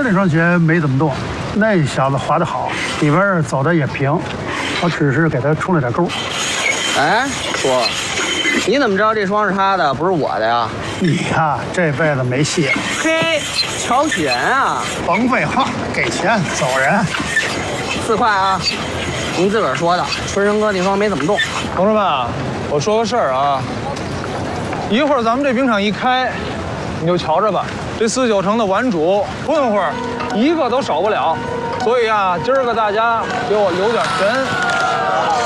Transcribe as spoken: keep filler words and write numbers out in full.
那双鞋没怎么动，那小子滑得好，里边走的也平，我只是给他冲了点沟。 哎，叔，你怎么知道这双是他的，不是我的呀？ 你呀，这辈子没戏了。 嘿，瞧不起人啊！ 甭废话，给钱走人。 四块啊，您自个儿说的。春生哥那双没怎么动。 同志们，我说个事儿啊，一会儿咱们这冰场一开，你就瞧着吧，这四九城的玩主混混一个都少不了。所以啊，今儿个大家给我留点神。